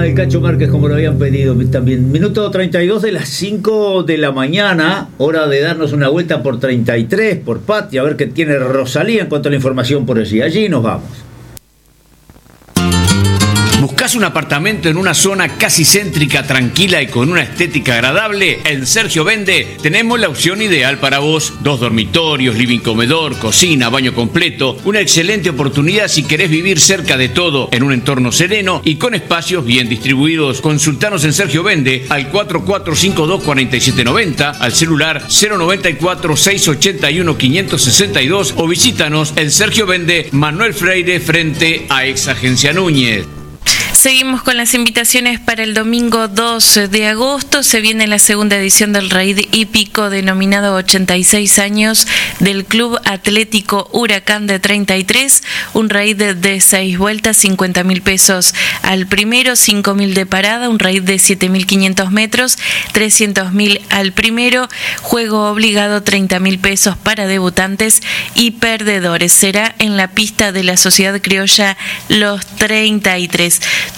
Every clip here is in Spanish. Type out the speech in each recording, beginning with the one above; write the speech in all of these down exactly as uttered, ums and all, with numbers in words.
tema del Cacho Márquez como lo habían pedido también. Minuto treinta y dos de las cinco de la mañana, hora de darnos una vuelta por treinta y tres, por Patria, a ver qué tiene Rosalía en cuanto a la información por allí. Allí nos vamos. ¿Buscás un apartamento en una zona casi céntrica, tranquila y con una estética agradable? En Sergio Vende tenemos la opción ideal para vos. Dos dormitorios, living comedor, cocina, baño completo. Una excelente oportunidad si querés vivir cerca de todo, en un entorno sereno y con espacios bien distribuidos. Consultanos en Sergio Vende al cuatro cuatro cinco dos cuatro siete nueve cero, al celular cero noventa y cuatro seiscientos ochenta y uno quinientos sesenta y dos o visítanos en Sergio Vende, Manuel Freire, frente a Ex Agencia Núñez. Seguimos con las invitaciones para el domingo dos de agosto. Se viene la segunda edición del Raid Hípico denominado ochenta y seis años del Club Atlético Huracán de treinta y tres. Un raid de seis vueltas, cincuenta mil pesos al primero, cinco mil de parada. Un raid de siete mil quinientos metros, trescientos mil al primero. Juego obligado, treinta mil pesos para debutantes y perdedores. Será en la pista de la Sociedad Criolla Los treinta y tres,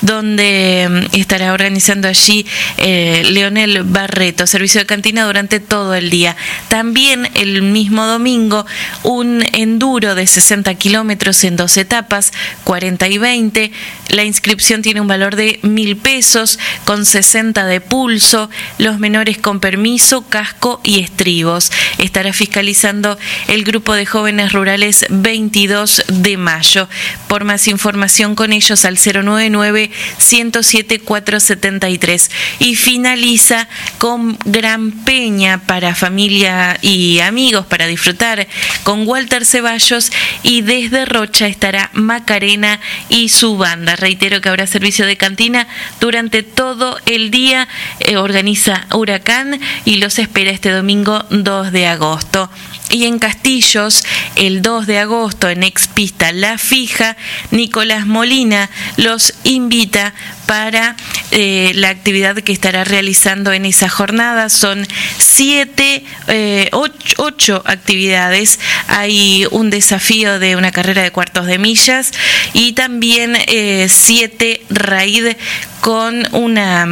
donde estará organizando allí eh, Leonel Barreto, servicio de cantina durante todo el día. También el mismo domingo un enduro de sesenta kilómetros en dos etapas, cuarenta y veinte. La inscripción tiene un valor de mil pesos con sesenta de pulso, los menores con permiso, casco y estribos. Estará fiscalizando el grupo de jóvenes rurales veintidós de mayo. Por más información con ellos al cero nueve nueve, ciento siete, cuatrocientos setenta y tres. Y finaliza con Gran Peña para familia y amigos para disfrutar con Walter Ceballos, y desde Rocha estará Macarena y su banda. Reitero que habrá servicio de cantina durante todo el día. Eh, organiza Huracán y los espera este domingo dos de agosto. Y en Castillos, el dos de agosto, en Expista La Fija, Nicolás Molina los invita para eh, la actividad que estará realizando en esa jornada. Son siete, eh, ocho, ocho actividades. Hay un desafío de una carrera de cuartos de millas y también eh, siete raid con una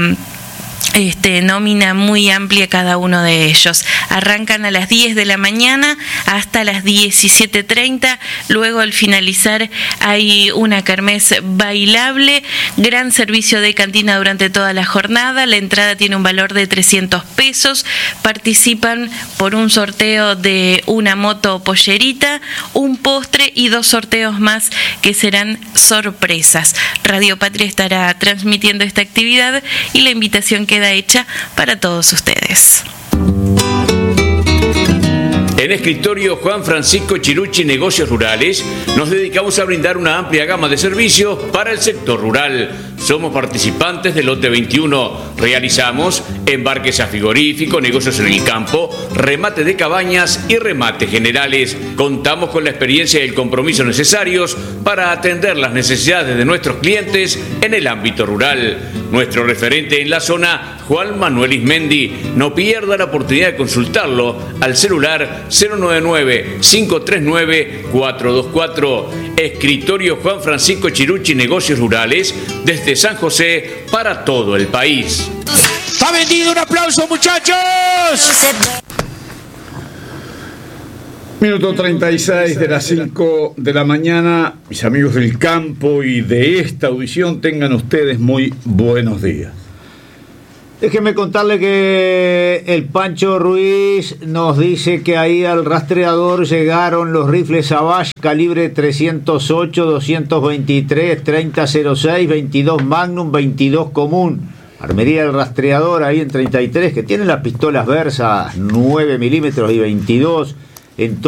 Este, nómina muy amplia cada uno de ellos. Arrancan a las diez de la mañana hasta las diecisiete treinta. Luego, al finalizar, hay una kermés bailable, gran servicio de cantina durante toda la jornada. La entrada tiene un valor de trescientos pesos. Participan por un sorteo de una moto pollerita, un postre y dos sorteos más que serán sorpresas. Radio Patria estará transmitiendo esta actividad y la invitación queda hecha para todos ustedes. En Escritorio Juan Francisco Chirucci Negocios Rurales nos dedicamos a brindar una amplia gama de servicios para el sector rural. Somos participantes del lote veintiuno. Realizamos embarques a frigorífico, negocios en el campo, remate de cabañas y remate generales. Contamos con la experiencia y el compromiso necesarios para atender las necesidades de nuestros clientes en el ámbito rural. Nuestro referente en la zona, Juan Manuel Ismendi. No pierda la oportunidad de consultarlo al celular cero nueve nueve, cinco tres nueve, cuatro dos cuatro. Escritorio Juan Francisco Chirucci Negocios Rurales, desde San José para todo el país. ¡Está vendido! ¡Un aplauso, muchachos! Minuto treinta y seis de las cinco de la mañana. Mis amigos del campo y de esta audición, tengan ustedes muy buenos días. Déjenme contarle que el Pancho Ruiz nos dice que ahí al rastreador llegaron los rifles Savage calibre trescientos ocho, doscientos veintitrés, treinta cero seis, veintidós Magnum, veintidós común. Armería del rastreador ahí en treinta y tres, que tiene las pistolas Versa nueve milímetros y veintidós en